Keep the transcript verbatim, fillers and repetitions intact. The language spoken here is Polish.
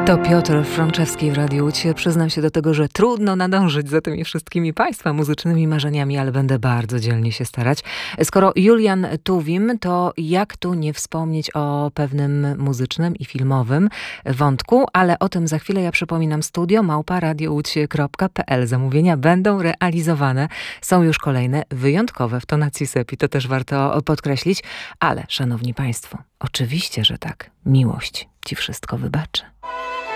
To Piotr Frączewski w Radiu Łódź. Przyznam się do tego, że trudno nadążyć za tymi wszystkimi Państwa muzycznymi marzeniami, ale będę bardzo dzielnie się starać. Skoro Julian Tuwim, to jak tu nie wspomnieć o pewnym muzycznym i filmowym wątku, ale o tym za chwilę. Ja przypominam, studio małpa radiołódź kropka pe el. Zamówienia będą realizowane. Są już kolejne, wyjątkowe w tonacji sepi. To też warto podkreślić. Ale, szanowni Państwo, oczywiście, że tak. Miłość Ci wszystko wybaczy.